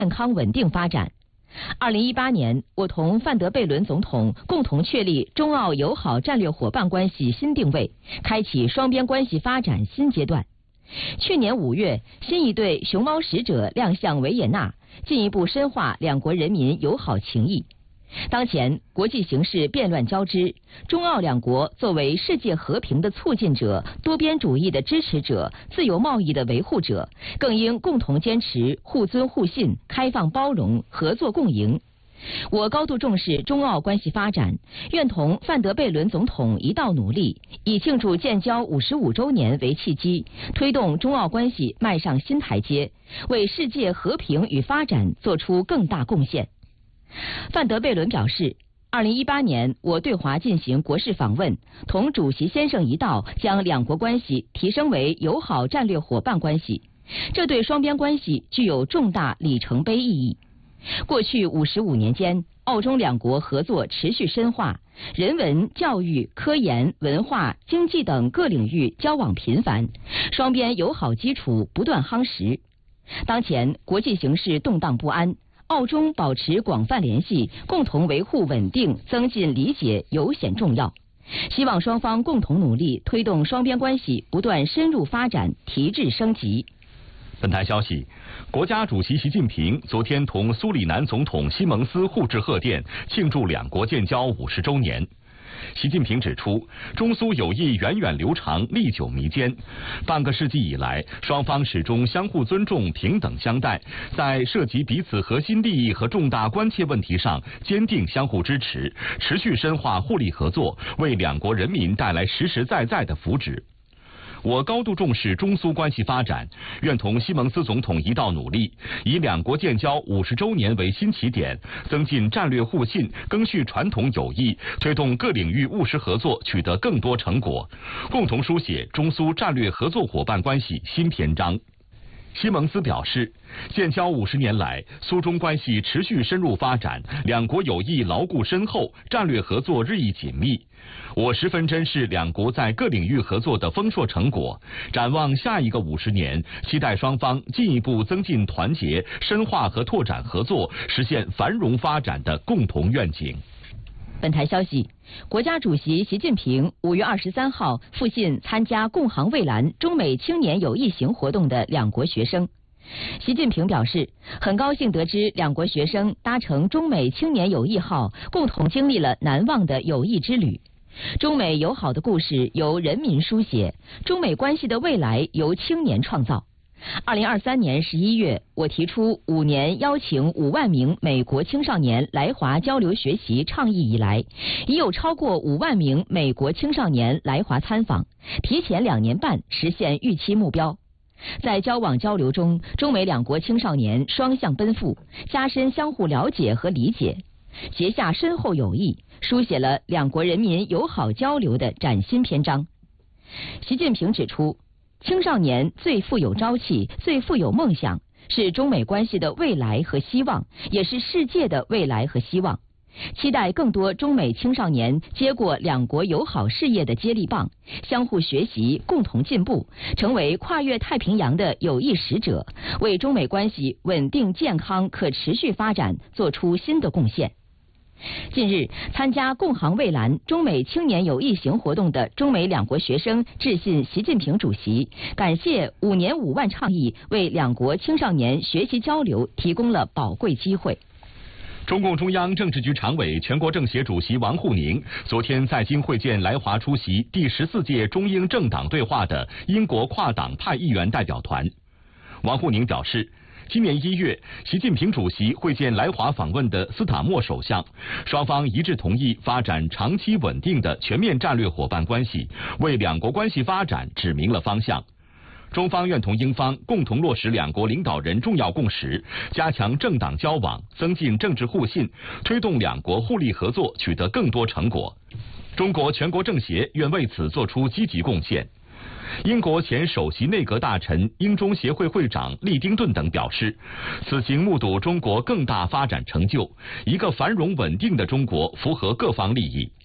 健康稳定发展。2018年，我同范德贝伦总统共同确立中澳友好战略伙伴关系新定位，开启双边关系发展新阶段。去年5月，新一对熊猫使者亮相维也纳，进一步深化两国人民友好情谊。当前国际形势变乱交织，中澳两国作为世界和平的促进者、多边主义的支持者、自由贸易的维护者，更应共同坚持互尊互信、开放包容、合作共赢。我高度重视中澳关系发展，愿同范德贝伦总统一道努力，以庆祝建交55周年为契机，推动中澳关系迈上新台阶，为世界和平与发展做出更大贡献。范德贝伦表示，2018年我对华进行国事访问，同主席先生一道将两国关系提升为友好战略伙伴关系，这对双边关系具有重大里程碑意义。过去55年间，澳中两国合作持续深化，人文、教育、科研、文化、经济等各领域交往频繁，双边友好基础不断夯实。当前国际形势动荡不安，澳中保持广泛联系，共同维护稳定、增进理解尤显重要。希望双方共同努力，推动双边关系不断深入发展、提质升级。 本台消息，国家主席习近平昨天同苏里南总统西蒙斯互致贺电，庆祝两国建交50周年。习近平指出，中苏友谊源远流长、历久弥坚。半个世纪以来，双方始终相互尊重、平等相待，在涉及彼此核心利益和重大关切问题上坚定相互支持，持续深化互利合作，为两国人民带来实实在在的福祉。我高度重视中苏关系发展，愿同西蒙斯总统一道努力，以两国建交50周年为新起点，增进战略互信，赓续传统友谊，推动各领域务实合作取得更多成果，共同书写中苏战略合作伙伴关系新篇章。西蒙斯表示，建交50年来，苏中关系持续深入发展，两国友谊牢固深厚，战略合作日益紧密。我十分珍视两国在各领域合作的丰硕成果，展望下一个50年，期待双方进一步增进团结，深化和拓展合作，实现繁荣发展的共同愿景。 本台消息，国家主席习近平5月23号赴信参加共航蔚蓝中美青年友谊行活动的两国学生。习近平表示，很高兴得知两国学生搭乘中美青年友谊号，共同经历了难忘的友谊之旅。中美友好的故事由人民书写，中美关系的未来由青年创造。2023年11月，我提出5年邀请5万名美国青少年来华交流学习倡议以来，已有超过5万名美国青少年来华参访，提前2年半实现预期目标。在交往交流中，中美两国青少年双向奔赴，加深相互了解和理解，结下深厚友谊，书写了两国人民友好交流的崭新篇章。习近平指出，青少年最富有朝气，最富有梦想，是中美关系的未来和希望，也是世界的未来和希望。期待更多中美青少年接过两国友好事业的接力棒，相互学习，共同进步，成为跨越太平洋的友谊使者，为中美关系稳定、健康、可持续发展做出新的贡献。近日，参加共航蔚蓝中美青年友谊行活动的中美两国学生致信习近平主席，感谢5年5万倡议为两国青少年学习交流提供了宝贵机会。 中共中央政治局常委、全国政协主席王沪宁昨天在京会见来华出席第14届中英政党对话的英国跨党派议员代表团。王沪宁表示，今年1月，习近平主席会见来华访问的斯塔默首相，双方一致同意发展长期稳定的全面战略伙伴关系，为两国关系发展指明了方向。中方愿同英方共同落实两国领导人重要共识，加强政党交往，增进政治互信，推动两国互利合作取得更多成果。中国全国政协愿为此作出积极贡献。英国前首席内阁大臣、英中协会会长利丁顿等表示，此行目睹中国更大发展成就，一个繁荣稳定的中国符合各方利益。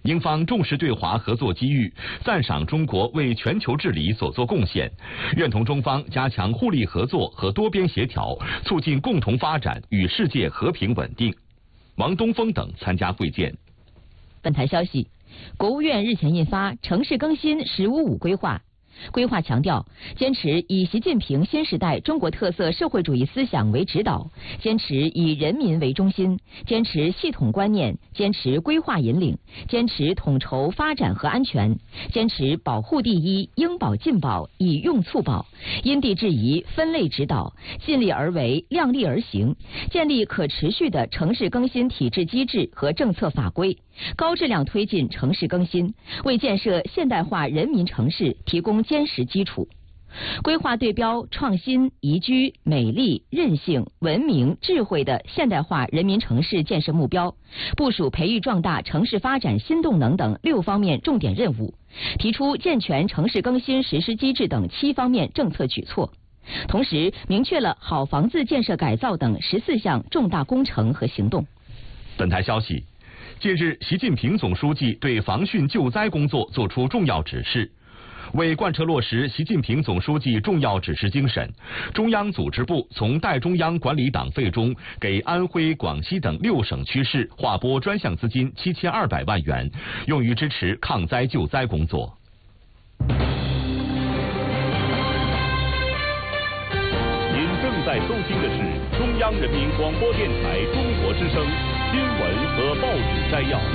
英方重视对华合作机遇，赞赏中国为全球治理所作贡献，愿同中方加强互利合作和多边协调，促进共同发展与世界和平稳定。王东峰等参加会见。 本台消息，国务院日前印发《城市更新“十五五”规划》。规划强调，坚持以习近平新时代中国特色社会主义思想为指导，坚持以人民为中心，坚持系统观念，坚持规划引领，坚持统筹发展和安全，坚持保护第一，应保尽保，以用促保，因地制宜，分类指导，尽力而为，量力而行，建立可持续的城市更新体制机制和政策法规，高质量推进城市更新，为建设现代化人民城市提供坚实基础。规划对标创新、宜居、美丽、韧性、文明、智慧的现代化人民城市建设目标，部署培育壮大城市发展新动能等6方面重点任务，提出健全城市更新实施机制等7方面政策举措。同时明确了好房子建设改造等14项重大工程和行动。 本台消息，近日，习近平总书记对防汛救灾工作作出重要指示。为贯彻落实习近平总书记重要指示精神，中央组织部从代中央管理党费中给安徽、广西等6省区市划拨专项资金7200万元，用于支持抗灾救灾工作。 您正在收听的是中央人民广播电台中国之声新闻和报纸摘要。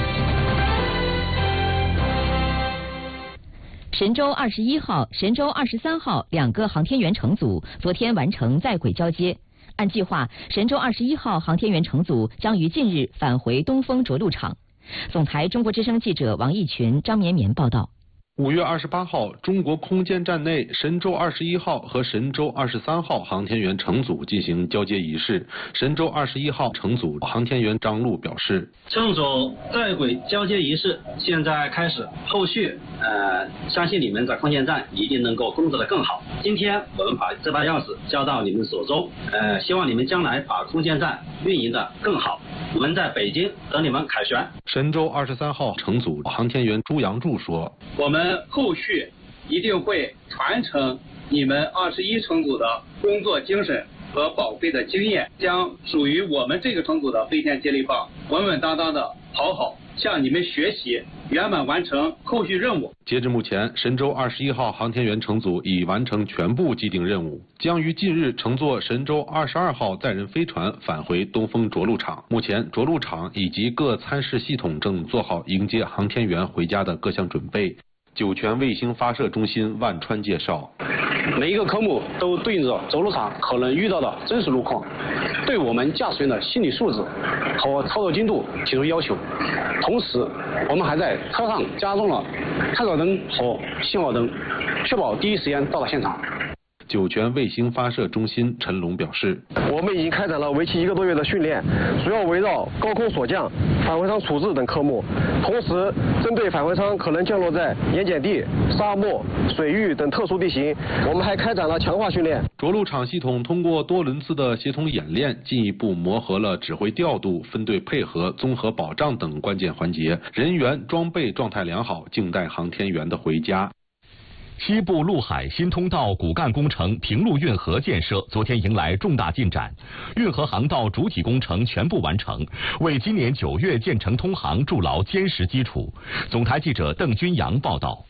神舟21号、神舟23号2个航天员乘组昨天完成在轨交接。按计划，神舟21号航天员乘组将于近日返回东风着陆场。总台中国之声记者王义群、张绵绵报道。 5月28号，中国空间站内神舟21号和神舟23号航天员乘组进行交接仪式。神舟21号乘组航天员张璐表示， 乘组在轨交接仪式现在开始，后续相信你们在空间站一定能够工作得更好。今天我们把这把钥匙交到你们手中，希望你们将来把空间站运营得更好。我们在北京等你们凯旋。 神舟23号乘组航天员朱杨柱说， 我们后续一定会传承你们21乘组的工作精神和宝贵的经验，将属于我们这个乘组的飞天接力棒稳稳当当的跑好，向你们学习，圆满完成后续任务。 截至目前，神舟21号航天员乘组已完成全部既定任务，将于近日乘坐神舟22号载人飞船返回东风着陆场。目前，着陆场以及各参试系统正做好迎接航天员回家的各项准备。酒泉卫星发射中心万川介绍， 每一个科目都对应着着陆场可能遇到的真实路况，对我们驾驶员的心理素质和操作精度提出要求。同时，我们还在车上加装了探照灯和信号灯，确保第一时间到达现场。 酒泉卫星发射中心陈龙表示， 我们已经开展了为期1个多月的训练，主要围绕高空锁降、返回舱处置等科目，同时针对返回舱可能降落在盐碱地、沙漠、水域等特殊地形，我们还开展了强化训练。 着陆场系统通过多轮次的协同演练，进一步磨合了指挥调度、分队配合、综合保障等关键环节，人员装备状态良好，静待航天员的回家。 西部陆海新通道骨干工程平陆运河建设昨天迎来重大进展，运河航道主体工程全部完成，为今年9月建成通航筑牢坚实基础。总台记者邓军阳报道。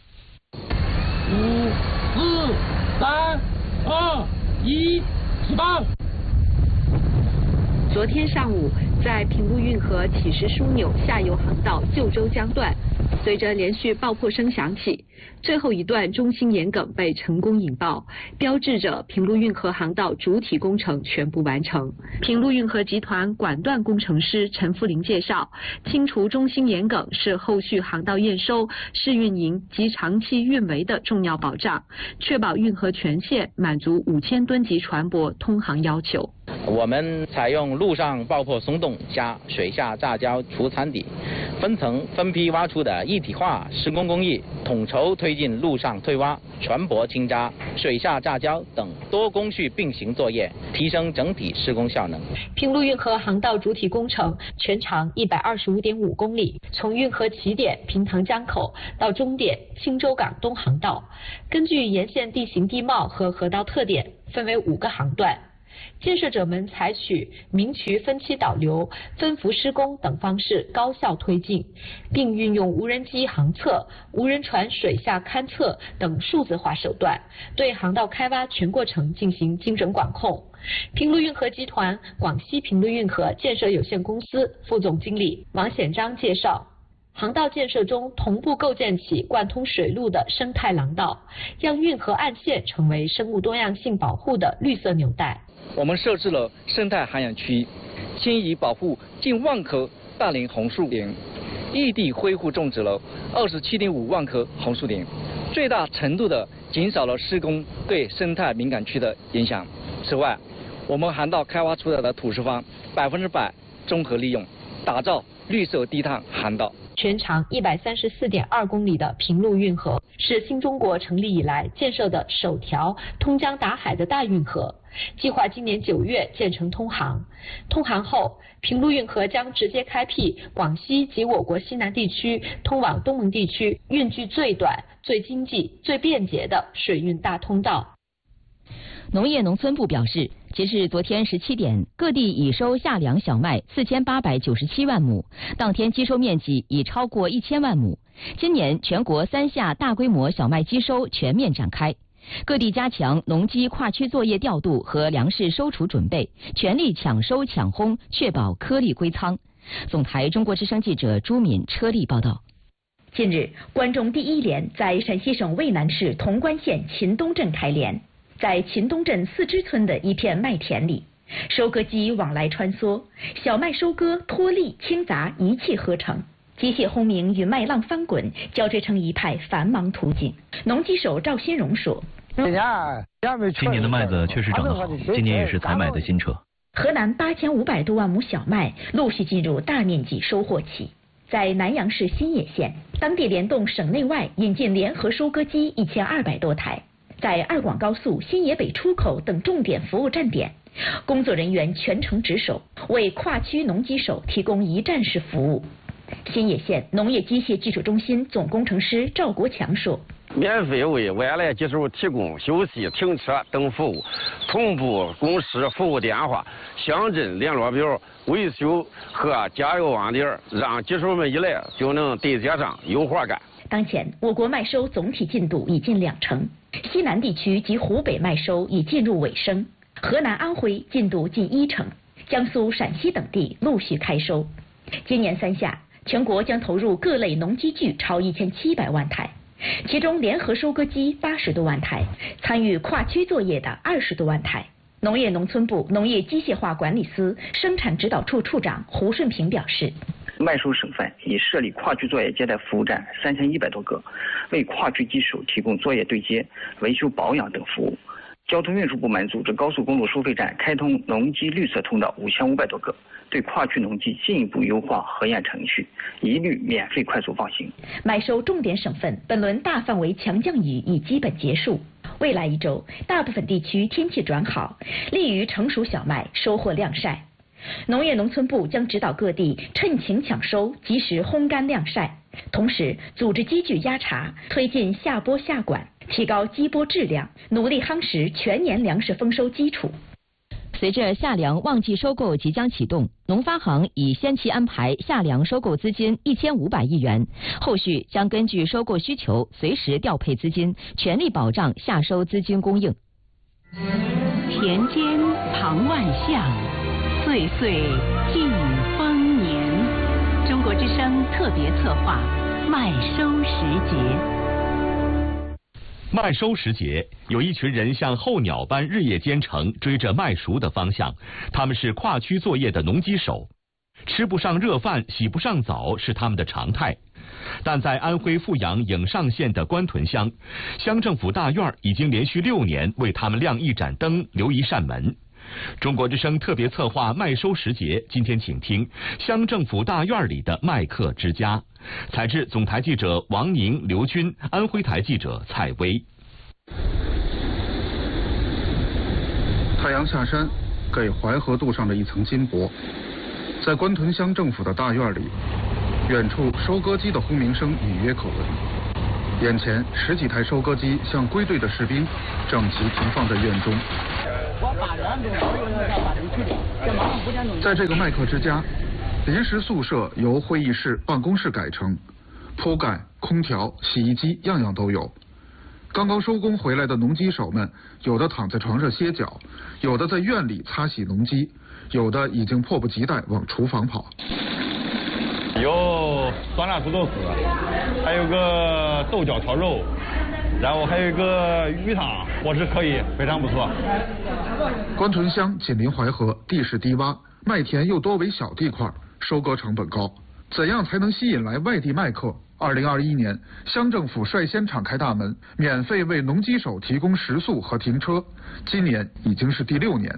5、4、3、2、1，起步。 昨天上午，在平陆运河起实枢纽下游航道旧州江段，随着连续爆破声响起，最后一段中心沿梗被成功引爆，标志着平陆运河航道主体工程全部完成。平陆运河集团管段工程师陈富林介绍，清除中心沿梗是后续航道验收、试运营及长期运维的重要保障，确保运河全线满足5000吨级船舶通航要求。 我们采用陆上爆破松动加水下炸胶除残底， 分层分批挖出的一体化施工工艺，统筹推进陆上推挖、船舶倾扎、水下炸礁等多工序并行作业，提升整体施工效能。 平陆运河航道主体工程全长125.5公里，从运河起点平塘江口到终点青州港东航道，根据沿线地形地貌和河道特点，分为5个航段。建设者们采取明渠分期导流、分幅施工等方式高效推进，并运用无人机航测、无人船水下勘测等数字化手段，对航道开挖全过程进行精准管控。平陆运河集团广西平陆运河建设有限公司副总经理王显章介绍，航道建设中同步构建起贯通水路的生态廊道，让运河岸线成为生物多样性保护的绿色纽带。 我们设置了生态涵养区，先以保护近万棵大龄红树林，异地恢复种植了27.5万棵红树林，最大程度的减少了施工对生态敏感区的影响。此外，我们航道开挖出来的土石方100%综合利用，打造绿色低碳航道。 全长134.2公里的平陆运河是新中国成立以来建设的首条通江达海的大运河，计划今年9月建成通航。通航后，平陆运河将直接开辟广西及我国西南地区通往东盟地区运距最短、最经济、最便捷的水运大通道。 农业农村部表示，截至昨天17点，各地已收夏粮小麦4897万亩，当天基收面积已超过1000万亩。今年全国3夏大规模小麦基收全面展开，各地加强农机跨区作业调度和粮食收储准备，全力抢收抢烘，确保颗粒归仓。总台中国之声记者朱敏车丽报道。 近日，关中第1联在陕西省渭南市潼关县秦东镇开联。在秦东镇四支村的一片麦田里，收割机往来穿梭，小麦收割、脱粒、清杂一气呵成，机械轰鸣与麦浪翻滚交织成一派繁忙图景。农机手赵新荣说：“ 今年的麦子确实长得好，今年也是采买的新车。” 河南8500多万亩小麦陆续进入大面积收获期。在南阳市新野县，当地联动省内外引进联合收割机1200多台。在2广高速、新野北出口等重点服务站点，工作人员全程值守，为跨区农机手提供一站式服务。新野县农业机械技术中心总工程师赵国强说：“ 免费为外来机手提供休息、停车等服务，同步公示服务电话、乡镇联络表、维修和加油网点，让机手们一来就能对接上，有活干。” 当前，我国麦收总体进度已近20%，西南地区及湖北麦收已进入尾声，河南、安徽进度近1%，江苏、陕西等地陆续开收。今年3夏，全国将投入各类农机具超1700万台，其中联合收割机80多万台，参与跨区作业的20多万台。农业农村部农业机械化管理司生产指导处处长胡顺平表示：“ 麦收省份已设立跨区作业接待服务站3100多个，为跨区机手提供作业对接、维修保养等服务。交通运输部门组织高速公路收费站开通农机绿色通道5500多个，对跨区农机进一步优化核验程序，一律免费快速放行。” 麦收重点省份本轮大范围强降雨已基本结束，未来1周，大部分地区天气转好，利于成熟小麦收获晾晒。农业农村部将指导各地趁晴抢收，及时烘干晾晒，同时组织机具压茬，推进下播下管，提高机播质量，努力夯实全年粮食丰收基础。 随着夏粮旺季收购即将启动，农发行已先期安排夏粮收购资金1500亿元，后续将根据收购需求随时调配资金，全力保障夏收资金供应。 田间旁万象，岁岁尽丰年。中国之声特别策划麦收时节。 麦收时节，有一群人像候鸟般日夜兼程，追着麦熟的方向。他们是跨区作业的农机手，吃不上热饭，洗不上澡是他们的常态。但在安徽阜阳颍上县的官屯乡，乡政府大院已经连续6年为他们亮一盏灯，留一扇门。 中国之声特别策划麦收时节，今天请听乡政府大院里的麦客之家。采制总台记者王宁、刘军，安徽台记者蔡薇。 太阳下山，给淮河镀上了一层金箔。在关屯乡政府的大院里，远处收割机的轰鸣声隐约可闻。眼前10几台收割机像归队的士兵，整齐停放在院中。在这个麦客之家，临时宿舍由会议室、办公室改成，铺盖、空调、洗衣机样样都有。刚刚收工回来的农机手们，有的躺在床上歇脚，有的在院里擦洗农机，有的已经迫不及待往厨房跑。 有酸辣土豆丝，还有个豆角炒肉，然后还有一个鱼汤，伙食可以，非常不错。 关屯乡紧邻淮河，地势低洼，麦田又多为小地块，收割成本高。怎样才能吸引来外地麦客？2021年，乡政府率先敞开大门，免费为农机手提供食宿和停车。今年已经是第6年。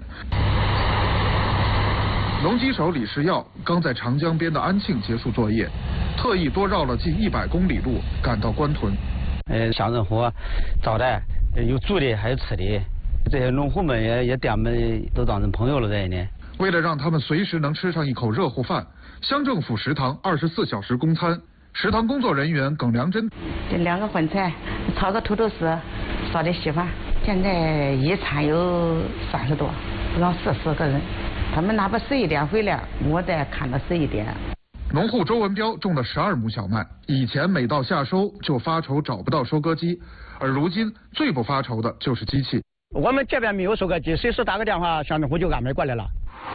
农机手李世耀刚在长江边的安庆结束作业，特意多绕了近100公里路赶到关屯。 乡政府招待有住的还有吃的，这些农户们也点们都当成朋友了在呢。 为了让他们随时能吃上一口热乎饭，乡政府食堂24小时供餐。食堂工作人员耿良珍， 这2个荤菜，炒个土豆丝，烧点稀饭。现在一餐有30多，不到40个人。他们哪怕11点回来，我再看到11点。 农户周文彪种了12亩小麦，以前每到夏收就发愁找不到收割机，而如今最不发愁的就是机器。 我们这边没有收割机，随时打个电话，乡政府就安排过来了。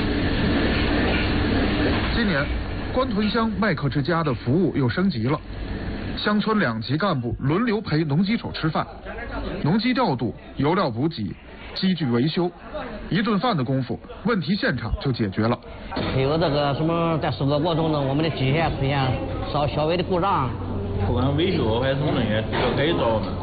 今年关屯乡麦客之家的服务又升级了，乡村2级干部轮流陪农机手吃饭，农机调度、油料补给、机具维修，一顿饭的功夫，问题现场就解决了。 还有这个什么，在收割过程中，我们的机械出现稍微的故障， 不管维修还是人员都改造的。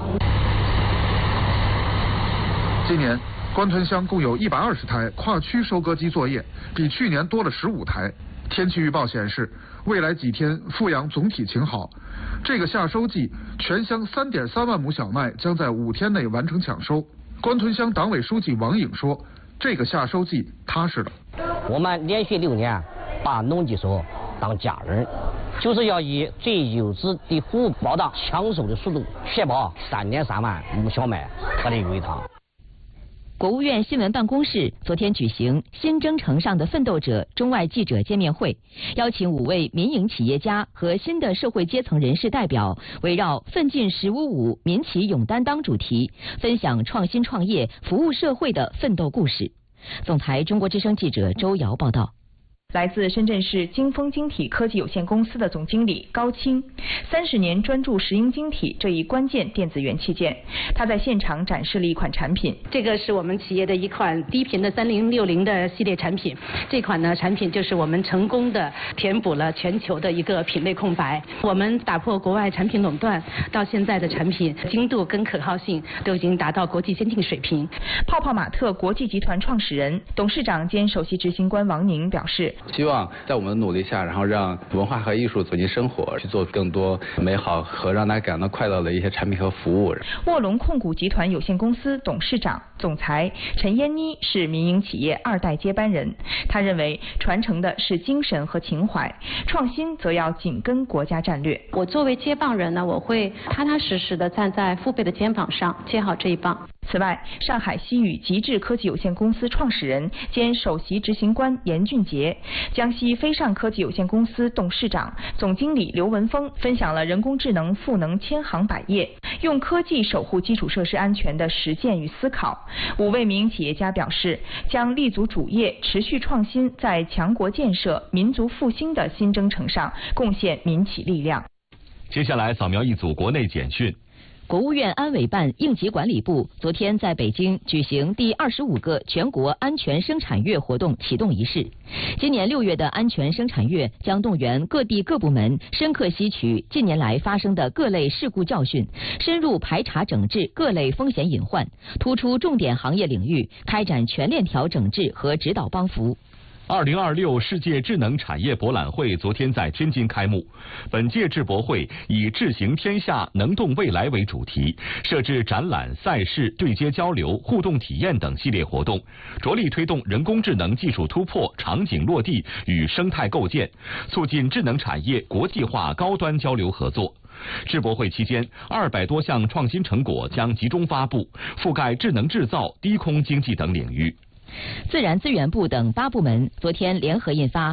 今年关屯乡共有120台跨区收割机作业，比去年多了15台。天气预报显示，未来几天阜阳总体晴好。这个夏收季，全乡3.3万亩小麦将在5天内完成抢收。关屯乡党委书记王颖说，这个夏收季踏实了。 我们连续6年把农机手当家人，就是要以最优质的服务保障抢收的速度，确保3.3万亩小麦合理为堂。 国务院新闻办公室昨天举行新征程上的奋斗者中外记者见面会，邀请5位民营企业家和新的社会阶层人士代表，围绕奋进1055民企勇担当主题，分享创新创业、服务社会的奋斗故事。总台中国之声记者周瑶报道。 来自深圳市金丰晶体科技有限公司的总经理高清，30年专注石英晶体这一关键电子元器件。他在现场展示了一款产品， 这个是我们企业的一款低频的3060的系列产品。这款呢产品就是我们成功的填补了全球的一个品类空白。我们打破国外产品垄断，到现在的产品精度跟可靠性都已经达到国际先进水平。 泡泡玛特国际集团创始人、董事长兼首席执行官王宁表示。 希望在我们的努力下，然后让文化和艺术走进生活，去做更多美好和让大家感到快乐的一些产品和服务。 卧龙控股集团有限公司董事长、总裁陈嫣妮是民营企业2代接班人。他认为，传承的是精神和情怀，创新则要紧跟国家战略。 我作为接棒人呢，我会踏踏实实的站在父辈的肩膀上，接好这一棒。 此外，上海西宇极致科技有限公司创始人兼首席执行官严俊杰，江西飞尚科技有限公司董事长、总经理刘文峰分享了人工智能赋能千行百业，用科技守护基础设施安全的实践与思考。5位民营企业家表示，将立足主业，持续创新，在强国建设、民族复兴的新征程上贡献民企力量。 接下来扫描一组国内简讯。 国务院安委办应急管理部昨天在北京举行第25个全国安全生产月活动启动仪式。 今年6月的安全生产月将动员各地各部门深刻吸取近年来发生的各类事故教训，深入排查整治各类风险隐患，突出重点行业领域，开展全链条整治和指导帮扶。 2026世界智能产业博览会昨天在天津开幕。本届智博会以"智行天下，能动未来"为主题，设置展览、赛事、对接交流、互动体验等系列活动，着力推动人工智能技术突破、场景落地与生态构建，促进智能产业国际化高端交流合作。智博会期间，200多项创新成果将集中发布，覆盖智能制造、低空经济等领域。 自然资源部等8部门昨天联合印发